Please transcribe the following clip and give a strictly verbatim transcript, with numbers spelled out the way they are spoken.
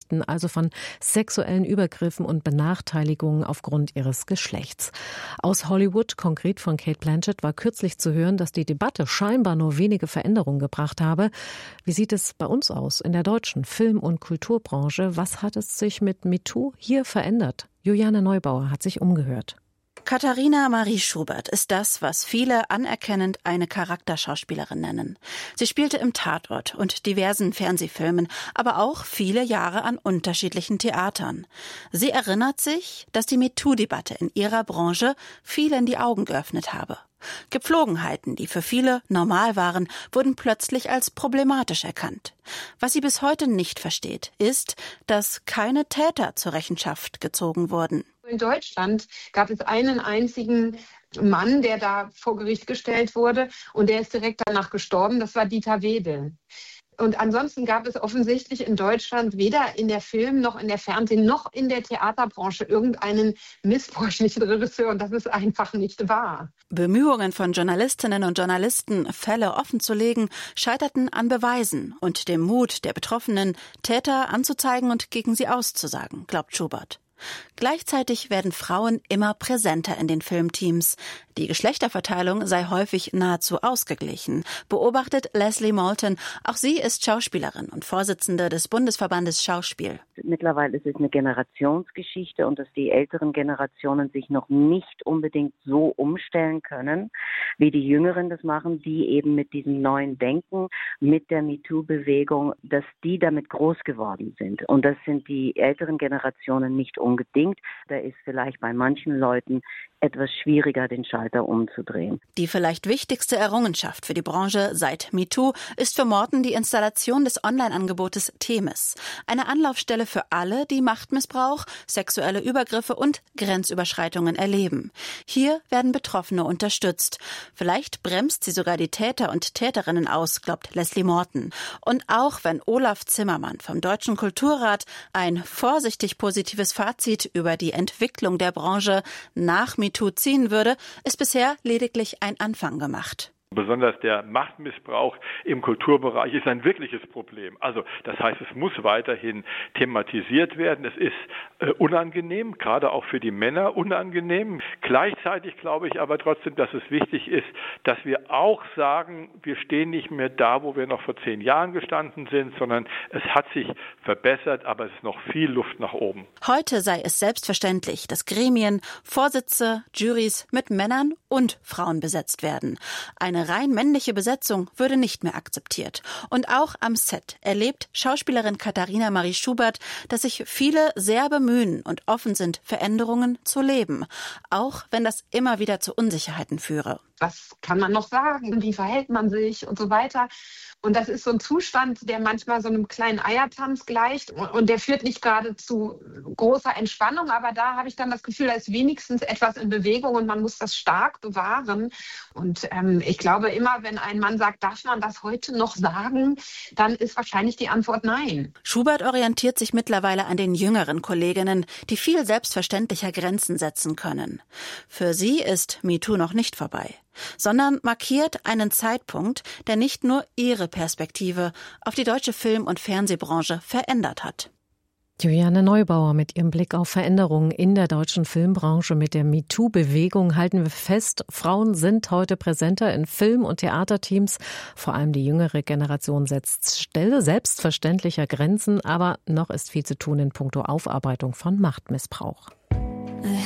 berichten also von sexuellen Übergriffen und Benachteiligungen aufgrund ihres Geschlechts. Aus Hollywood, konkret von Cate Blanchett, war kürzlich zu hören, dass die Debatte scheinbar nur wenige Veränderungen gebracht habe. Wie sieht es bei uns aus in der deutschen Film- und Kulturbranche? Was hat es sich mit MeToo hier verändert? Juliane Neubauer hat sich umgehört. Katharina Marie Schubert ist das, was viele anerkennend eine Charakterschauspielerin nennen. Sie spielte im Tatort und diversen Fernsehfilmen, aber auch viele Jahre an unterschiedlichen Theatern. Sie erinnert sich, dass die MeToo-Debatte in ihrer Branche vielen die Augen geöffnet habe. Gepflogenheiten, die für viele normal waren, wurden plötzlich als problematisch erkannt. Was sie bis heute nicht versteht, ist, dass keine Täter zur Rechenschaft gezogen wurden. In Deutschland gab es einen einzigen Mann, der da vor Gericht gestellt wurde, und der ist direkt danach gestorben. Das war Dieter Wedel. Und ansonsten gab es offensichtlich in Deutschland weder in der Film- noch in der Fernseh- noch in der Theaterbranche irgendeinen missbräuchlichen Regisseur. Und das ist einfach nicht wahr. Bemühungen von Journalistinnen und Journalisten, Fälle offenzulegen, scheiterten an Beweisen und dem Mut der Betroffenen, Täter anzuzeigen und gegen sie auszusagen, glaubt Schubert. Gleichzeitig werden Frauen immer präsenter in den Filmteams. Die Geschlechterverteilung sei häufig nahezu ausgeglichen, beobachtet Leslie Moulton. Auch sie ist Schauspielerin und Vorsitzende des Bundesverbandes Schauspiel. Mittlerweile ist es eine Generationsgeschichte und dass die älteren Generationen sich noch nicht unbedingt so umstellen können, wie die Jüngeren das machen, die eben mit diesem neuen Denken, mit der MeToo-Bewegung, dass die damit groß geworden sind. Und das sind die älteren Generationen nicht unbedingt. Da ist vielleicht bei manchen Leuten etwas schwieriger, den Schalter umzudrehen. Die vielleicht wichtigste Errungenschaft für die Branche seit MeToo ist für Moulton die Installation des Online-Angebotes Themis. Eine Anlaufstelle für alle, die Machtmissbrauch, sexuelle Übergriffe und Grenzüberschreitungen erleben. Hier werden Betroffene unterstützt. Vielleicht bremst sie sogar die Täter und Täterinnen aus, glaubt Leslie Moulton. Und auch wenn Olaf Zimmermann vom Deutschen Kulturrat ein vorsichtig positives Fazit über die Entwicklung der Branche nach MeToo ziehen würde, ist bisher lediglich ein Anfang gemacht. Besonders der Machtmissbrauch im Kulturbereich ist ein wirkliches Problem. Also das heißt, es muss weiterhin thematisiert werden. Es ist äh, unangenehm, gerade auch für die Männer unangenehm. Gleichzeitig glaube ich aber trotzdem, dass es wichtig ist, dass wir auch sagen, wir stehen nicht mehr da, wo wir noch vor zehn Jahren gestanden sind, sondern es hat sich verbessert, aber es ist noch viel Luft nach oben. Heute sei es selbstverständlich, dass Gremien, Vorsitze, Jurys mit Männern und Frauen besetzt werden. Eine Eine rein männliche Besetzung würde nicht mehr akzeptiert. Und auch am Set erlebt Schauspielerin Katharina Marie Schubert, dass sich viele sehr bemühen und offen sind, Veränderungen zu leben. Auch wenn das immer wieder zu Unsicherheiten führe. Was kann man noch sagen? Wie verhält man sich und so weiter? Und das ist so ein Zustand, der manchmal so einem kleinen Eiertanz gleicht. Und der führt nicht gerade zu großer Entspannung. Aber da habe ich dann das Gefühl, da ist wenigstens etwas in Bewegung und man muss das stark bewahren. Und ähm, ich glaube immer, wenn ein Mann sagt, darf man das heute noch sagen, dann ist wahrscheinlich die Antwort nein. Schubert orientiert sich mittlerweile an den jüngeren Kolleginnen, die viel selbstverständlicher Grenzen setzen können. Für sie ist MeToo noch nicht vorbei, sondern markiert einen Zeitpunkt, der nicht nur ihre Perspektive auf die deutsche Film- und Fernsehbranche verändert hat. Juliane Neubauer mit ihrem Blick auf Veränderungen in der deutschen Filmbranche mit der MeToo-Bewegung. Halten wir fest, Frauen sind heute präsenter in Film- und Theaterteams. Vor allem die jüngere Generation setzt Stelle selbstverständlicher Grenzen, aber noch ist viel zu tun in puncto Aufarbeitung von Machtmissbrauch.